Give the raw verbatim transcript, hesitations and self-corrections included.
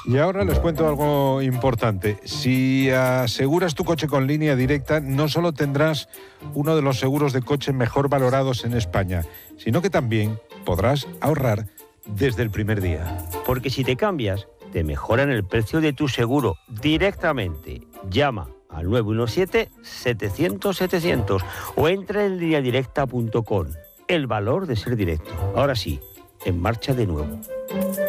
Y ahora les cuento algo importante. Si aseguras tu coche con Línea Directa, no solo tendrás uno de los seguros de coche mejor valorados en España, sino que también podrás ahorrar desde el primer día. Porque si te cambias, te mejoran el precio de tu seguro directamente. Llama al nueve uno siete, setecientos, setecientos o entra en línea directa punto com. El valor de ser directo. Ahora sí, en marcha de nuevo.